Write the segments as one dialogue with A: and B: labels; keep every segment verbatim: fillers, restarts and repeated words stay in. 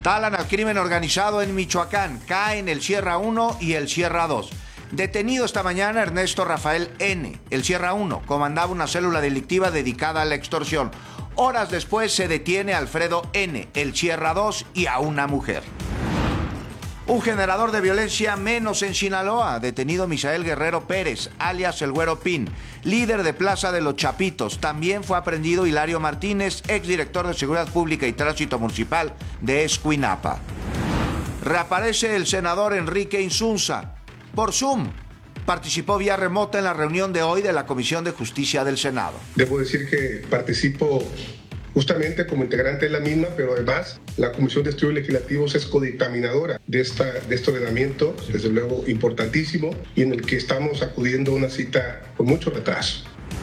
A: Talan al crimen organizado en Michoacán. Caen el Sierra uno y el Sierra dos. Detenido esta mañana Ernesto Rafael N. El Sierra uno comandaba una célula delictiva dedicada a la extorsión. Horas después se detiene a Alfredo N., el Sierra dos, y a una mujer. Un generador de violencia menos en Sinaloa. Detenido Misael Guerrero Pérez, alias El Güero Pin, líder de Plaza de los Chapitos. También fue aprendido Hilario Martínez, exdirector de Seguridad Pública y Tránsito Municipal de Escuinapa. Reaparece el senador Enrique Insunza. Por Zoom, participó vía remota en la reunión de hoy de la Comisión de Justicia del Senado.
B: Debo decir que participo justamente como integrante de la misma, pero además la Comisión de Estudios Legislativos es codictaminadora de, esta, de este ordenamiento, desde luego importantísimo, y en el que estamos acudiendo a una cita con mucho retraso.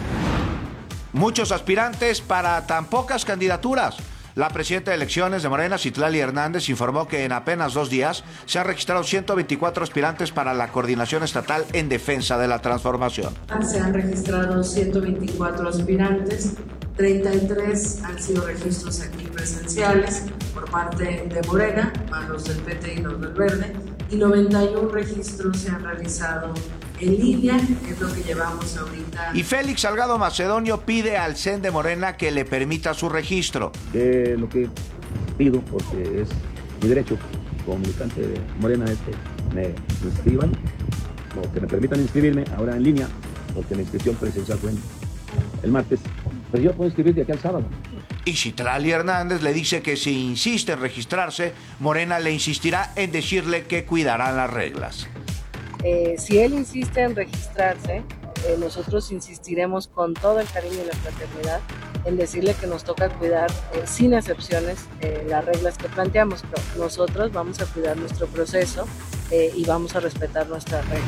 A: Muchos aspirantes para tan pocas candidaturas. La presidenta de elecciones de Morena, Citlali Hernández, informó que en apenas dos días se han registrado ciento veinticuatro aspirantes para la coordinación estatal en defensa de la transformación.
C: Se han registrado ciento veinticuatro aspirantes, treinta y tres han sido registros aquí presenciales por parte de Morena, más los del P T y los del Verde, y noventa y uno registros se han realizado en línea, es lo que llevamos ahorita.
A: Y Félix Salgado Macedonio pide al C E N de Morena que le permita su registro.
D: Eh, lo que pido, porque es mi derecho como militante de Morena, es que me inscriban, o que me permitan inscribirme ahora en línea, porque la inscripción presencial fue el martes, pero yo puedo inscribir de aquí al sábado.
A: Y Citlali Hernández le dice que si insiste en registrarse, Morena le insistirá en decirle que cuidarán las reglas.
E: Eh, si él insiste en registrarse, eh, nosotros insistiremos con todo el cariño y la fraternidad en decirle que nos toca cuidar eh, sin excepciones eh, las reglas que planteamos, pero nosotros vamos a cuidar nuestro proceso eh, y vamos a respetar nuestras reglas.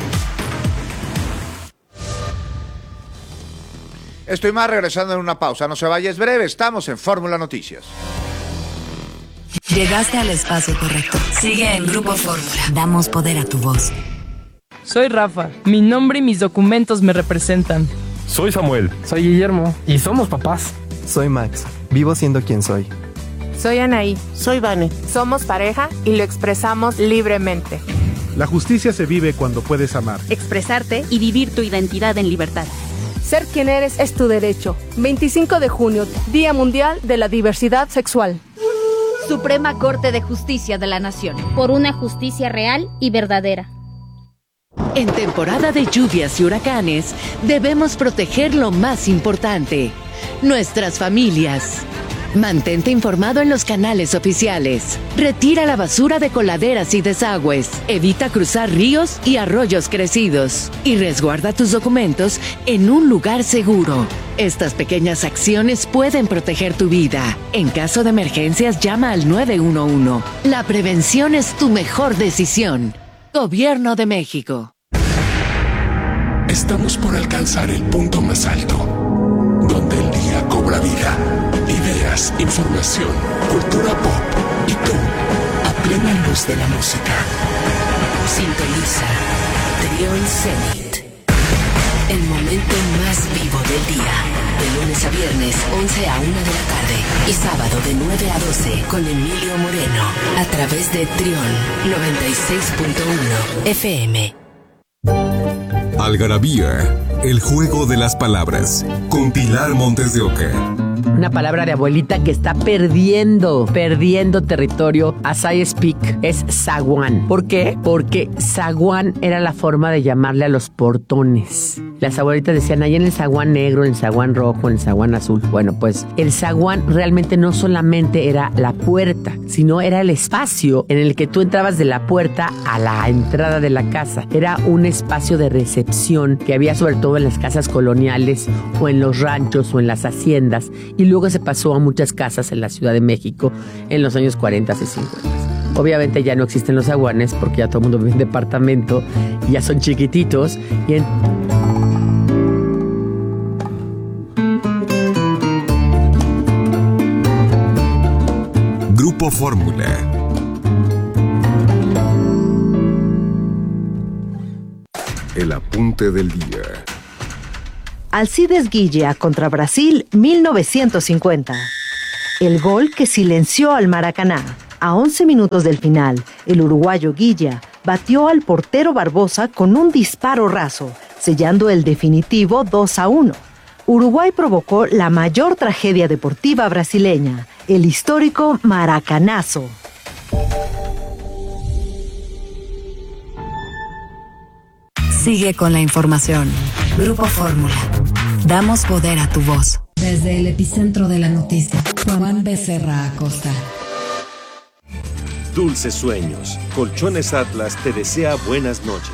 A: Estoy más regresando en una pausa, no se vaya, es breve, estamos en Fórmula Noticias.
F: Llegaste al espacio correcto. Sigue en Grupo Fórmula. Damos poder a tu voz.
G: Soy Rafa, mi nombre y mis documentos me representan.
H: Soy Samuel.
I: Soy Guillermo.
H: Y somos papás.
I: Soy Max, vivo siendo quien soy.
J: Soy Anaí.
K: Soy Vane.
J: Somos pareja y lo expresamos libremente.
L: La justicia se vive cuando puedes amar,
M: expresarte y vivir tu identidad en libertad.
N: Ser quien eres es tu derecho. veinticinco de junio, Día Mundial de la Diversidad Sexual.
O: Suprema Corte de Justicia de la Nación.
P: Por una justicia real y verdadera.
F: En temporada de lluvias y huracanes, debemos proteger lo más importante, nuestras familias. Mantente informado en los canales oficiales. Retira la basura de coladeras y desagües. Evita cruzar ríos y arroyos crecidos. Y resguarda tus documentos en un lugar seguro. Estas pequeñas acciones pueden proteger tu vida. En caso de emergencias, llama al nueve uno uno. La prevención es tu mejor decisión. Gobierno de México.
Q: Estamos por alcanzar el punto más alto, donde el día cobra vida. Ideas, información, cultura pop y tú, a plena luz de la música.
F: Sintoniza Trión Zenit. El momento más vivo del día. De lunes a viernes, once a una de la tarde. Y sábado de nueve a doce con Emilio Moreno. A través de Trión noventa y seis punto uno F M.
R: Algarabía, el juego de las palabras. Con Pilar Montes de Oca.
S: Una palabra de abuelita que está perdiendo, perdiendo territorio. As I speak, es zaguán. ¿Por qué? Porque zaguán era la forma de llamarle a los portones. Las abuelitas decían, ahí en el zaguán negro, en el zaguán rojo, en el zaguán azul. Bueno, pues el zaguán realmente no solamente era la puerta, sino era el espacio en el que tú entrabas de la puerta a la entrada de la casa. Era un espacio de recepción que había sobre todo en las casas coloniales o en los ranchos o en las haciendas. Y luego se pasó a muchas casas en la Ciudad de México en los años cuarenta y cincuenta. Obviamente ya no existen los zaguanes porque ya todo el mundo vive en departamento y ya son chiquititos. Y en...
R: Grupo Fórmula. El apunte del día.
T: Alcides Guilla contra Brasil mil novecientos cincuenta. El gol que silenció al Maracaná.
K: A once minutos del final, el uruguayo Guilla batió al portero Barbosa con un disparo raso, sellando el definitivo dos a uno. Uruguay provocó la mayor tragedia deportiva brasileña, el histórico Maracanazo.
T: Sigue con la información. Grupo Fórmula. Damos poder a tu voz. Desde el epicentro de la noticia, Juan Becerra Acosta.
U: Dulces sueños. Colchones Atlas te desea buenas noches.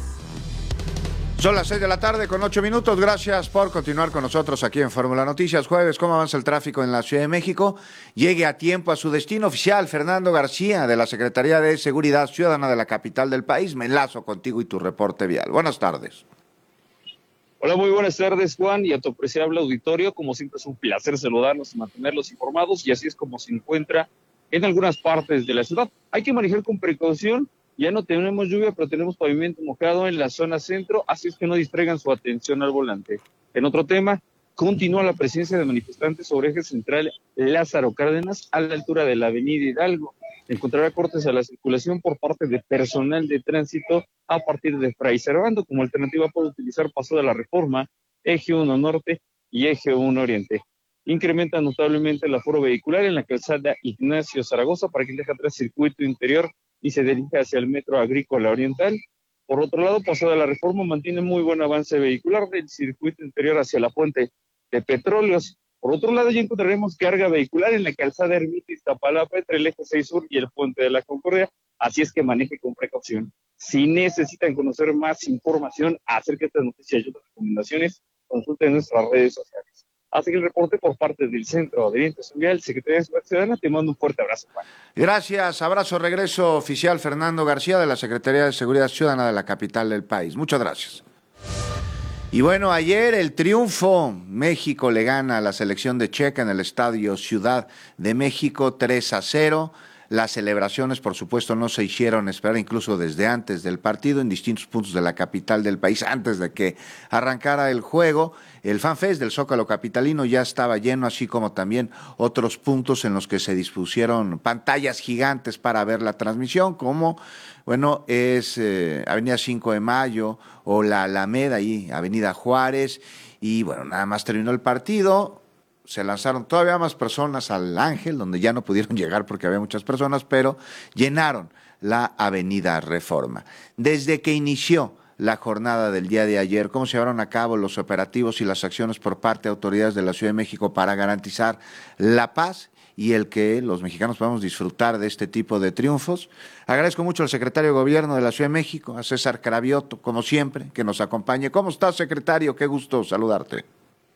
A: Son las seis de la tarde con ocho minutos. Gracias por continuar con nosotros aquí en Fórmula Noticias. Jueves, ¿cómo avanza el tráfico en la Ciudad de México? Llegue a tiempo a su destino oficial. Fernando García, de la Secretaría de Seguridad Ciudadana de la capital del país. Me enlazo contigo y tu reporte vial. Buenas tardes.
V: Hola, muy buenas tardes, Juan, y a tu apreciable auditorio. Como siempre es un placer saludarlos y mantenerlos informados, y así es como se encuentra en algunas partes de la ciudad. Hay que manejar con precaución. Ya no tenemos lluvia, pero tenemos pavimento mojado en la zona centro, así es que no distraigan su atención al volante. En otro tema, continúa la presencia de manifestantes sobre eje central Lázaro Cárdenas a la altura de la avenida Hidalgo. Encontrará cortes a la circulación por parte de personal de tránsito a partir de Fray Servando. Como alternativa puede utilizar Paso de la Reforma, Eje uno Norte y Eje uno Oriente. Incrementa notablemente el aforo vehicular en la calzada Ignacio Zaragoza para quien deja atrás circuito interior y se dirige hacia el Metro Agrícola Oriental. Por otro lado, Paso de la Reforma mantiene muy buen avance vehicular del circuito interior hacia la Fuente de Petróleos. Por otro lado, ya encontraremos carga vehicular en la calzada Ermita Iztapalapa entre el Eje seis Sur y el Puente de la Concordia, así es que maneje con precaución. Si necesitan conocer más información acerca de estas noticias y otras recomendaciones, consulten nuestras redes sociales. Así que el reporte por parte del Centro de Orientación Vial, Secretaría de Seguridad Ciudadana, te mando un fuerte abrazo, Juan.
A: Gracias, abrazo, regreso oficial Fernando García de la Secretaría de Seguridad Ciudadana de la capital del país. Muchas gracias. Y bueno, ayer el triunfo, México le gana a la selección de Checa en el Estadio Ciudad de México tres a cero. Las celebraciones, por supuesto, no se hicieron esperar incluso desde antes del partido en distintos puntos de la capital del país, antes de que arrancara el juego. El FanFest del Zócalo capitalino ya estaba lleno, así como también otros puntos en los que se dispusieron pantallas gigantes para ver la transmisión, como, bueno, es eh, Avenida cinco de Mayo o la Alameda y Avenida Juárez. Y bueno, nada más terminó el partido. Se lanzaron todavía más personas al Ángel, donde ya no pudieron llegar porque había muchas personas, pero llenaron la Avenida Reforma. Desde que inició la jornada del día de ayer, cómo se llevaron a cabo los operativos y las acciones por parte de autoridades de la Ciudad de México para garantizar la paz y el que los mexicanos podamos disfrutar de este tipo de triunfos. Agradezco mucho al secretario de Gobierno de la Ciudad de México, a César Cravioto, como siempre, que nos acompañe. ¿Cómo estás, secretario? Qué gusto saludarte.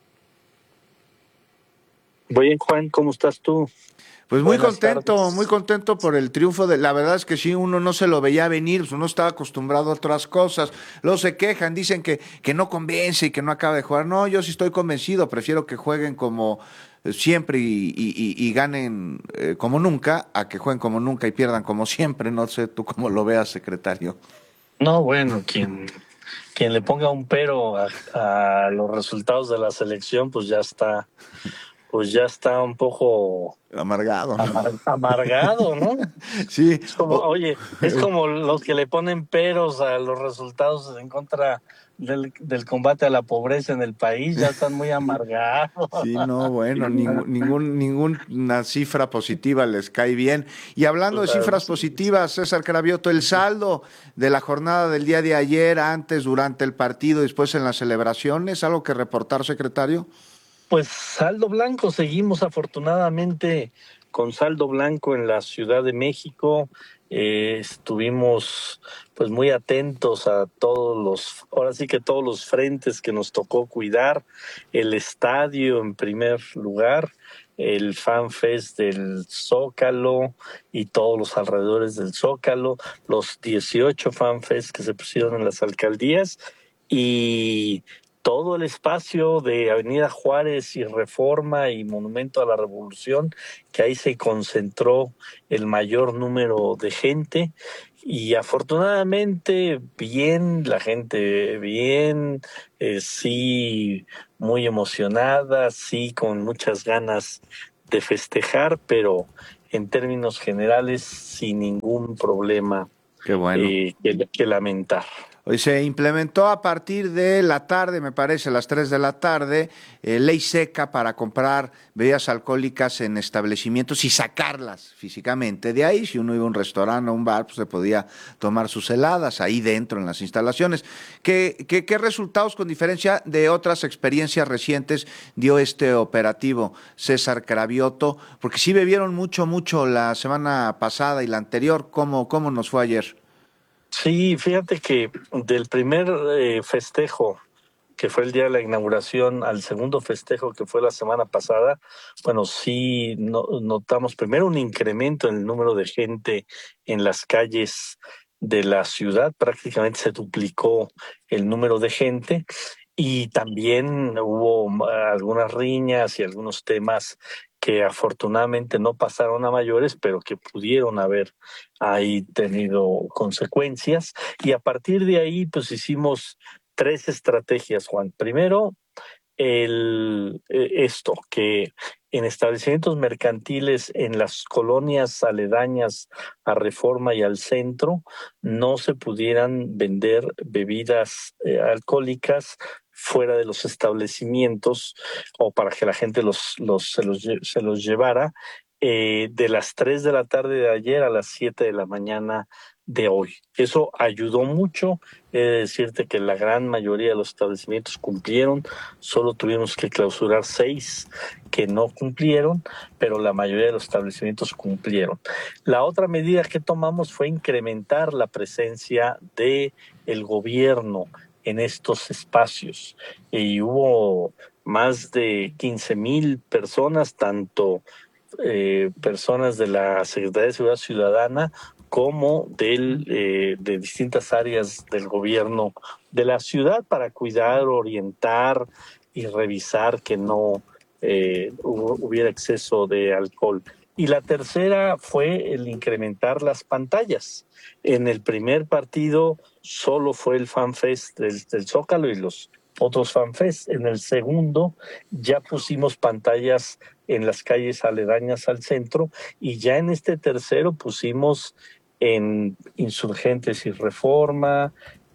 W: Bien, Juan, ¿cómo estás tú?
A: Pues muy
W: Buenas
A: contento,
W: tardes.
A: muy contento por el triunfo. De, la verdad es que sí, uno no se lo veía venir, pues uno estaba acostumbrado a otras cosas. Luego se quejan, dicen que, que no convence y que no acaba de jugar. No, yo sí estoy convencido, prefiero que jueguen como siempre y, y, y, y ganen eh, como nunca, a que jueguen como nunca y pierdan como siempre. No sé tú cómo lo veas, secretario.
W: No, bueno, quien, quien le ponga un pero a, a los resultados de la selección, pues ya está... pues ya está un poco
A: amargado, ¿no?
W: Amar, amargado, ¿no?
A: Sí.
W: Es como, oye, es como los que le ponen peros a los resultados en contra del, del combate a la pobreza en el país, ya están muy amargados.
A: Sí, no, bueno, ningún, ningún, ninguna cifra positiva les cae bien. Y hablando de cifras positivas, César Cravioto, el saldo de la jornada del día de ayer, antes, durante el partido, después en las celebraciones, ¿algo que reportar, secretario?
W: Pues saldo blanco, seguimos afortunadamente con saldo blanco en la Ciudad de México. Eh, estuvimos pues muy atentos a todos los, ahora sí que todos los frentes que nos tocó cuidar. El estadio en primer lugar, el FanFest del Zócalo y todos los alrededores del Zócalo, los dieciocho FanFest que se pusieron en las alcaldías y todo el espacio de Avenida Juárez y Reforma y Monumento a la Revolución, que ahí se concentró el mayor número de gente. Y afortunadamente, bien, la gente bien, eh, sí, muy emocionada, sí, con muchas ganas de festejar, pero en términos generales sin ningún problema.
A: Qué bueno.
W: eh, que, que lamentar.
A: Hoy se implementó a partir de la tarde, me parece, a las tres de la tarde, eh, ley seca para comprar bebidas alcohólicas en establecimientos y sacarlas físicamente de ahí. Si uno iba a un restaurante o un bar, pues se podía tomar sus heladas ahí dentro en las instalaciones. ¿Qué, qué, qué resultados, con diferencia de otras experiencias recientes, dio este operativo, César Cravioto? Porque sí bebieron mucho, mucho la semana pasada y la anterior. ¿Cómo, cómo nos fue ayer?
W: Sí, fíjate que del primer eh, festejo, que fue el día de la inauguración, al segundo festejo, que fue la semana pasada, bueno, sí no, notamos primero un incremento en el número de gente en las calles de la ciudad, prácticamente se duplicó el número de gente, y también hubo algunas riñas y algunos temas que afortunadamente no pasaron a mayores, pero que pudieron haber ahí tenido consecuencias. Y a partir de ahí, pues hicimos tres estrategias, Juan. Primero, el, esto, que en establecimientos mercantiles en las colonias aledañas a Reforma y al centro no se pudieran vender bebidas eh, alcohólicas fuera de los establecimientos, o para que la gente los, los, se, los, se los llevara, eh, de las tres de la tarde de ayer a las siete de la mañana de hoy. Eso ayudó mucho. He de decirte que la gran mayoría de los establecimientos cumplieron, solo tuvimos que clausurar seis que no cumplieron, pero la mayoría de los establecimientos cumplieron. La otra medida que tomamos fue incrementar la presencia de el gobierno en estos espacios, y hubo más de quince mil personas, tanto eh, personas de la Secretaría de Seguridad Ciudadana como del, eh, de distintas áreas del gobierno de la ciudad, para cuidar, orientar y revisar que no eh, hubiera exceso de alcohol. Y la tercera fue el incrementar las pantallas. En el primer partido solo fue el FanFest del, del Zócalo y los otros FanFest. En el segundo ya pusimos pantallas en las calles aledañas al centro, y ya en este tercero pusimos en Insurgentes y Reforma,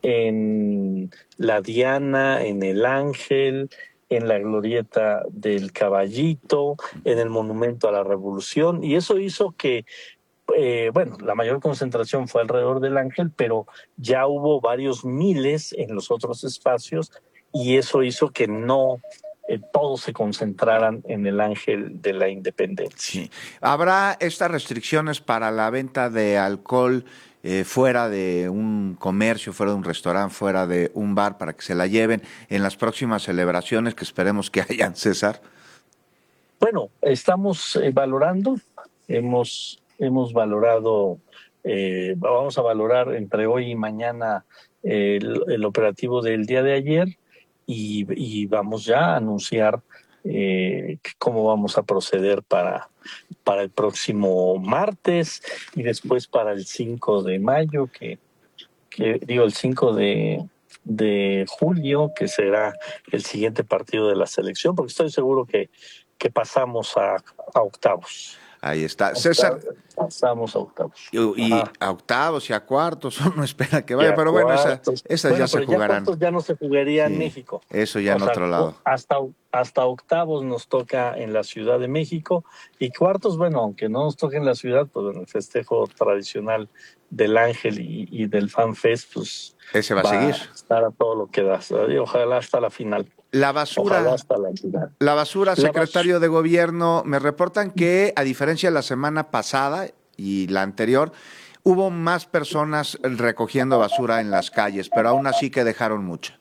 W: en La Diana, en El Ángel, en la glorieta del Caballito, en el Monumento a la Revolución, y eso hizo que, eh, bueno, la mayor concentración fue alrededor del Ángel, pero ya hubo varios miles en los otros espacios, y eso hizo que no eh, todos se concentraran en el Ángel de la Independencia.
A: Sí. ¿Habrá estas restricciones para la venta de alcohol Eh, fuera de un comercio, fuera de un restaurante, fuera de un bar, para que se la lleven en las próximas celebraciones que esperemos que hayan, César?
W: Bueno, estamos eh, valorando, hemos, hemos valorado, eh, vamos a valorar entre hoy y mañana eh, el, el operativo del día de ayer, y, y vamos ya a anunciar eh, cómo vamos a proceder para, para el próximo martes, y después para el cinco de mayo, que, que digo el cinco de, de julio, que será el siguiente partido de la selección, porque estoy seguro que, que pasamos a, a octavos.
A: Ahí está. César.
W: Pasamos a octavos.
A: Y, y a octavos y a cuartos, uno espera que vaya, pero bueno, esa, esas
W: bueno,
A: ya se jugarán.
W: Ya, ya no se jugaría sí, en México.
A: Eso ya o en sea, otro lado.
W: Hasta, hasta octavos nos toca en la Ciudad de México, y cuartos, bueno, aunque no nos toque en la ciudad, pues en el festejo tradicional del Ángel y, y del FanFest, pues
A: ese va, va a seguir.
W: A estar a todo lo que da. Ojalá hasta la final.
A: La basura,
W: la,
A: la basura, secretario la bas- de Gobierno, me reportan que, a diferencia de la semana pasada y la anterior, hubo más personas recogiendo basura en las calles, pero aún así que dejaron mucha.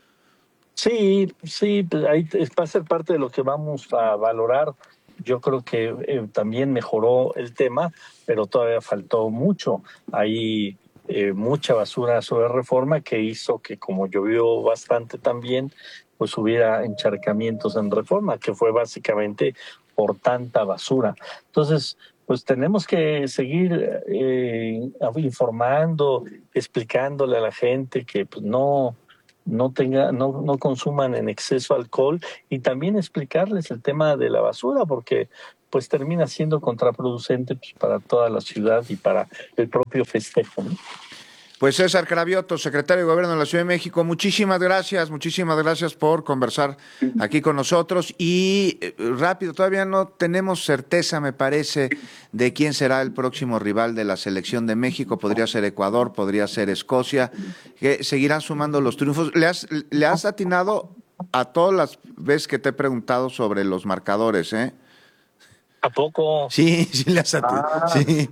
W: Sí, sí, pues ahí va a ser parte de lo que vamos a valorar. Yo creo que eh, también mejoró el tema, pero todavía faltó mucho. Hay eh, mucha basura sobre Reforma, que hizo que, como llovió bastante también, pues hubiera encharcamientos en Reforma, que fue básicamente por tanta basura. Entonces, pues tenemos que seguir eh, informando, explicándole a la gente que pues, no, no, tenga, no, no consuman en exceso alcohol, y también explicarles el tema de la basura, porque pues termina siendo contraproducente pues, para toda la ciudad y para el propio festejo, ¿no?
A: Pues César Cravioto, secretario de Gobierno de la Ciudad de México, muchísimas gracias, muchísimas gracias por conversar aquí con nosotros. Y eh, rápido, todavía no tenemos certeza, me parece, de quién será el próximo rival de la selección de México. Podría ser Ecuador, podría ser Escocia, que seguirán sumando los triunfos. ¿Le has, le has atinado a todas las veces que te he preguntado sobre los marcadores, eh?
W: ¿A poco?
A: Sí, sí le has atinado, ah. sí.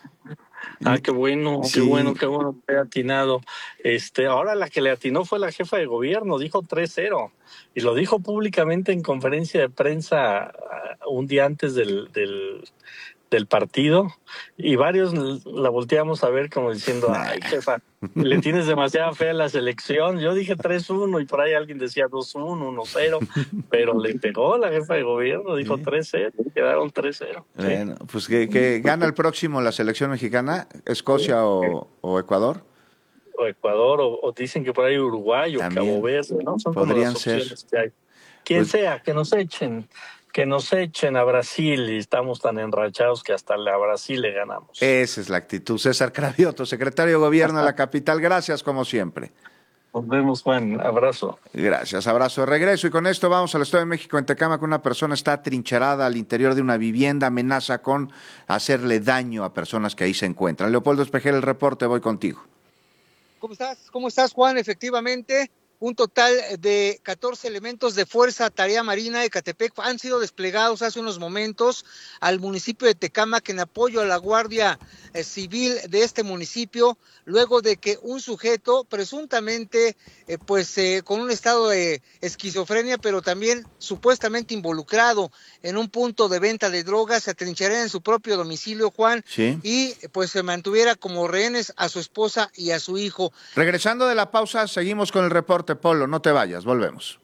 W: Ah, qué bueno,
A: sí.
W: qué bueno, qué bueno que he atinado. Este, ahora la que le atinó fue la jefa de gobierno, dijo tres cero. Y lo dijo públicamente en conferencia de prensa un día antes del, del, del partido. Y varios la volteamos a ver como diciendo, ay, jefa, le tienes demasiada fe a la selección. Yo dije tres uno y por ahí alguien decía dos uno, uno cero. Pero le pegó la jefa de gobierno, dijo tres cero, quedaron tres cero.
A: Bueno, sí. Pues que, que gana el próximo la selección mexicana, Escocia o, o Ecuador.
W: O Ecuador, o, o dicen que por ahí Uruguay o También. Cabo Verde, ¿no? Son
A: Podrían
W: como las opciones
A: ser.
W: Que hay. Quien
A: pues,
W: sea, que nos echen, que nos echen a Brasil y estamos tan enrachados que hasta a Brasil le ganamos.
A: Esa es la actitud. César Cravioto, secretario de Gobierno de la capital, gracias como siempre.
W: Nos vemos, Juan. Abrazo.
A: Gracias, abrazo de regreso. Y con esto vamos al Estado de México, en Tecámac. Una persona está atrincherada al interior de una vivienda, amenaza con hacerle daño a personas que ahí se encuentran. Leopoldo Espejel, el reporte, voy contigo.
B: ¿Cómo estás? ¿Cómo estás, Juan? Efectivamente, un total de catorce elementos de Fuerza Tarea Marina de Ecatepec han sido desplegados hace unos momentos al municipio de Tecámac en apoyo a la Guardia Civil de este municipio, luego de que un sujeto presuntamente eh, pues eh, con un estado de esquizofrenia, pero también supuestamente involucrado en un punto de venta de drogas, se atrincherara en su propio domicilio, Juan,
A: sí.
B: y pues se mantuviera como rehenes a su esposa y a su hijo.
A: Regresando de la pausa, seguimos con el reporte, Polo, no te vayas, volvemos.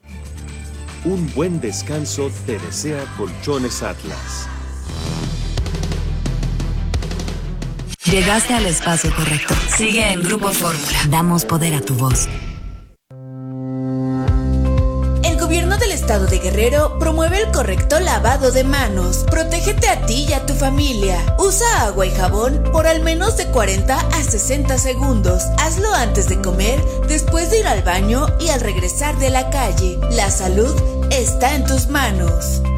U: Un buen descanso te desea Colchones Atlas.
T: Llegaste al espacio correcto. Sigue en Grupo Fórmula. Damos poder a tu voz.
C: El gobierno del estado de Guerrero promueve el correcto lavado de manos. Protégete a ti y a tu familia. Usa agua y jabón por al menos de cuarenta a sesenta segundos. Hazlo antes de comer, después de ir al baño y al regresar de la calle. La salud está en tus manos.